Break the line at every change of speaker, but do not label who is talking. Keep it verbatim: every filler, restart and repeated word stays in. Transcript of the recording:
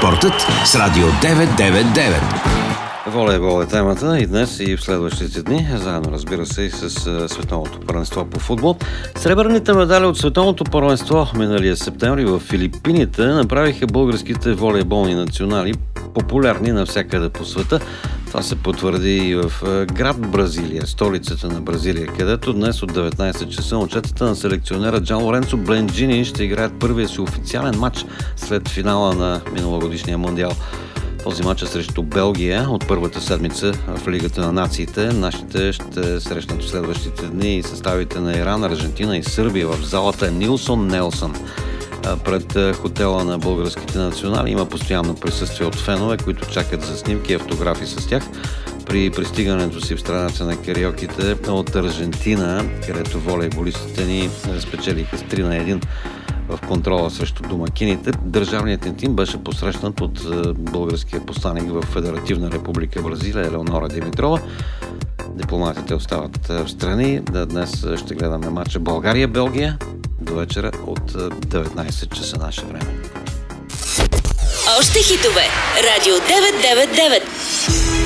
Спортът с Радио деветстотин деветдесет и девет.
Волейбол е темата и днес, и в следващите дни, заедно разбира се и с Световното първенство по футбол. Сребърните медали от Световното първенство миналия септември в Филипините направиха българските волейболни национали популярни навсякъде по света. Това се потвърди и в град Бразилия, столицата на Бразилия, където днес от деветнайсет часа момчетата на селекционера Джан Лоренцо Бленджини ще играят първия си официален матч след финала на миналогодишния мондиал. Този матч е срещу Белгия от първата седмица в Лигата на нациите. Нашите ще срещнат в следващите дни и съставите на Иран, Аржентина и Сърбия в залата Нилсон Нелсън. Пред хотела на българските национали има постоянно присъствие от фенове, които чакат за снимки и автографи с тях. При пристигането си в страната на кариоките от Аржентина, където волейболистите ни спечелиха с три на едно в контрола срещу домакините, държавният ни тим беше посрещнат от българския посланик в Федеративна република Бразилия Елеонора Димитрова. Дипломатите остават в страни. Днес ще гледаме матча България-Белгия до вечера от деветнайсет часа наше време.
Още хитове. Радио деветстотин деветдесет и девет.